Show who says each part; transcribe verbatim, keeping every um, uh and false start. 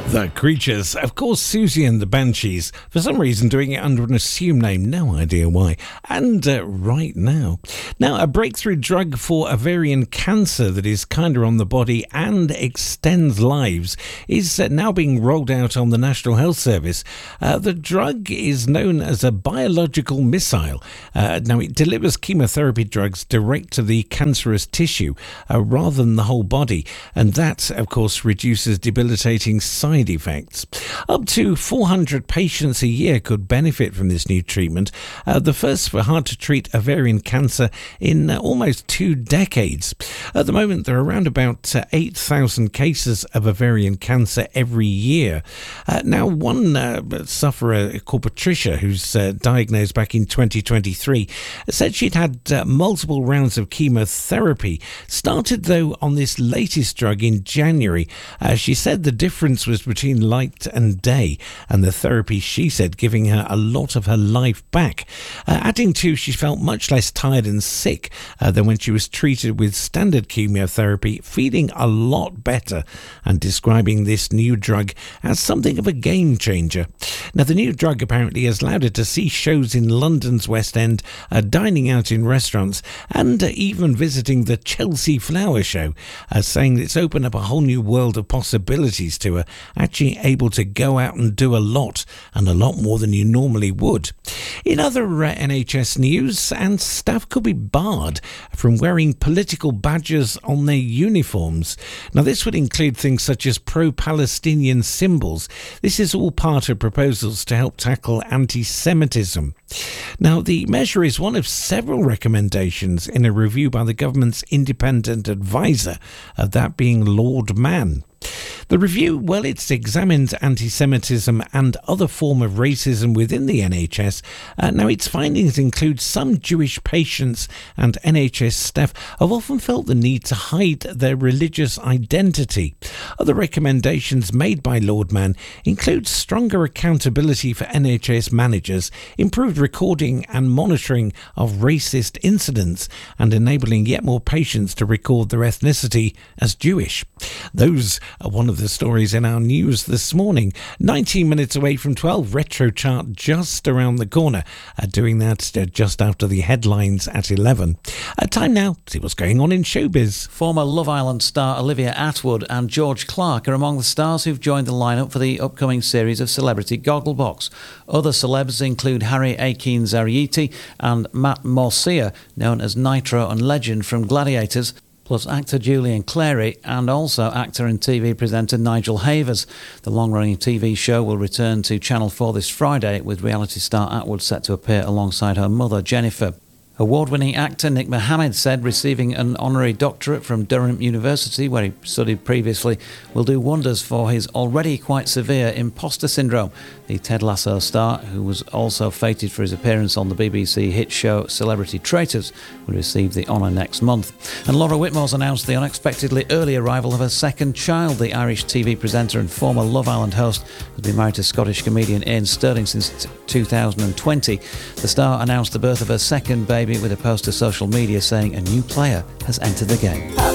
Speaker 1: The Creatures, of course, Susie and the Banshees, for some reason doing it under an assumed name, no idea why, and uh, Right Now. Now, a breakthrough drug for ovarian cancer that is kinder on the body and extends lives is uh, now being rolled out on the National Health Service. Uh, the drug is known as a biological missile. Uh, now, it delivers chemotherapy drugs direct to the cancerous tissue uh, rather than the whole body, and that, of course, reduces debilitating side effects. Up to four hundred patients a year could benefit from this new treatment, uh, the first for hard-to-treat ovarian cancer in uh, almost two decades. At the moment, there are around about uh, eight thousand cases of ovarian cancer every year. Uh, now, one uh, sufferer called Patricia, who's uh, diagnosed back in twenty twenty-three, said she'd had uh, multiple rounds of chemotherapy, started, though, on this latest drug in January. Uh, she said the difference was between light and day, and the therapy, she said, giving her a lot of her life back. Uh, adding to, she felt much less tired and sick uh, than when she was treated with standard chemotherapy, feeling a lot better, and describing this new drug as something of a game changer. Now, the new drug apparently has allowed her to see shows in London's West End, uh, dining out in restaurants, and uh, even visiting the Chelsea Flower Show, uh, saying it's opened up a whole new world of possibilities to her, actually able to go out and do a lot, and a lot more than you normally would. In other uh, N H S news, and staff could be barred from wearing political badges on their uniforms. Now, this would include things such as pro-Palestinian symbols. This is all part of proposals to help tackle anti-Semitism. Now, the measure is one of several recommendations in a review by the government's independent advisor, uh, that being Lord Mann. The review, well, it's examined anti-Semitism and other form of racism within the N H S. Uh, now, its findings include some Jewish patients and N H S staff have often felt the need to hide their religious identity. Other recommendations made by Lord Mann include stronger accountability for N H S managers, improved recording and monitoring of racist incidents, and enabling yet more patients to record their ethnicity as Jewish. Those are one of the stories in our news this morning. nineteen minutes away from twelve, Retro Chart just around the corner. Uh, doing that uh, just after the headlines at eleven. Uh, time now to see what's going on in showbiz.
Speaker 2: Former Love Island star Olivia Attwood and George Clark are among the stars who've joined the lineup for the upcoming series of Celebrity Gogglebox. Other celebs include Harry Akin-Zariiti and Matt Morcia, known as Nitro and Legend from Gladiators, plus actor Julian Clary and also actor and T V presenter Nigel Havers. The long-running T V show will return to Channel four this Friday, with reality star Attwood set to appear alongside her mother, Jennifer. Award-winning actor Nick Mohammed said receiving an honorary doctorate from Durham University, where he studied previously, will do wonders for his already quite severe imposter syndrome. The Ted Lasso star, who was also fated for his appearance on the B B C hit show Celebrity Traitors, will receive the honour next month. And Laura Whitmore's announced the unexpectedly early arrival of her second child. The Irish T V presenter and former Love Island host has been married to Scottish comedian Ian Stirling since two thousand twenty. The star announced the birth of her second baby with a post to social media saying a new player has entered the game.